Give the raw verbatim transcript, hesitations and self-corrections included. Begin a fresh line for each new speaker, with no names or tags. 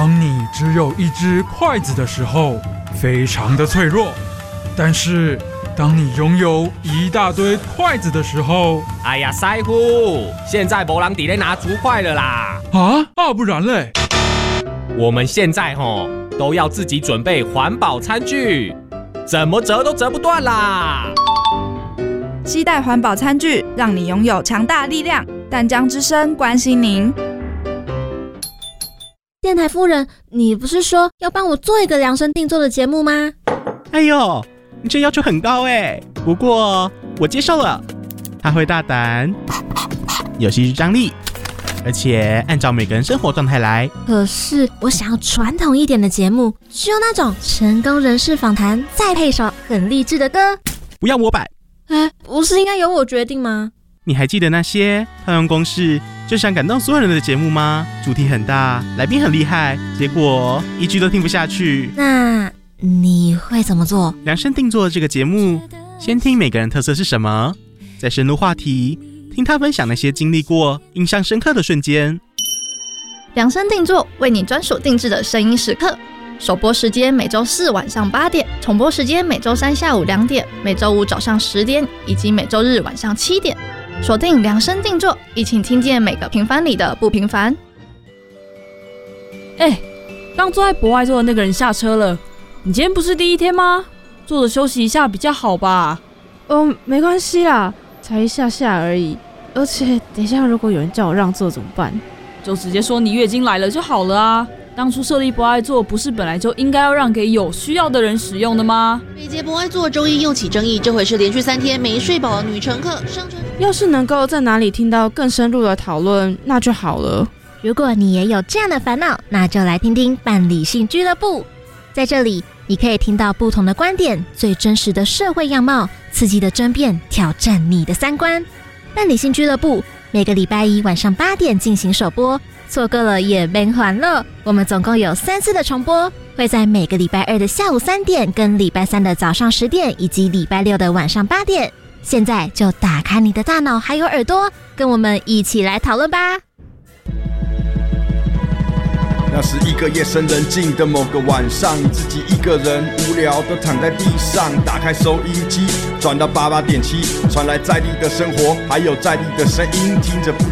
当你只有一只筷子的时候，非常的脆弱。但是当你拥有一大堆筷子的时候，
哎呀，师傅，现在没人在咧拿竹筷了啦！
啊啊，不然嘞？
我们现在吼都要自己准备环保餐具，怎么折都折不断啦！
携带环保餐具，让你拥有强大力量。淡江之声关心您。
电台夫人，你不是说要帮我做一个量身定做的节目吗？
哎呦，你这要求很高哎，不过我接受了。他会大胆，有戏剧张力，而且按照每个人生活状态来。
可是我想要传统一点的节目，就那种成功人士访谈，再配首很励志的歌。
不要模板。
哎，不是应该由我决定吗？
你还记得那些套用公式就想感动所有人的节目吗？主题很大，来宾很厉害，结果一句都听不下去。
那你会怎么做？
量身定做这个节目，先听每个人特色是什么，再深入话题，听他分享那些经历过印象深刻的瞬间。
量身定做，为你专属定制的声音时刻。首播时间每周四晚上八点，重播时间每周三下午两点，每周五早上十点，以及每周日晚上七点。锁定量身定做，一起听见每个平凡里的不平凡。
哎，刚坐在博爱座的那个人下车了。你今天不是第一天吗？坐着休息一下比较好吧？
哦，没关系啦，才一下下而已。而且等一下如果有人叫我让座怎么办？
就直接说你月经来了就好了啊。当初设立博爱座不是本来就应该要让给有需要的人使用的吗？
每节博爱座周一又起争议，这回是连续三天没睡饱的女乘客上车。
要是能够在哪里听到更深入的讨论，那就好了。
如果你也有这样的烦恼，那就来听听伴理性俱乐部。在这里，你可以听到不同的观点，最真实的社会样貌，刺激的争辩，挑战你的三观。伴理性俱乐部每个礼拜一晚上八点进行首播。错过了也没还了，我们总共有三次的重播，会在每个礼拜二的下午三点、跟礼拜三的早上十点，以及礼拜六的晚上八点。现在就打开你的大脑还有耳朵，跟我们一起来讨论吧。
那是一个夜深人静的某个晚上，自己一个人无聊地躺在地上，打开收音机，转到八八点七，传来在地的生活，还有在地的声音，听着不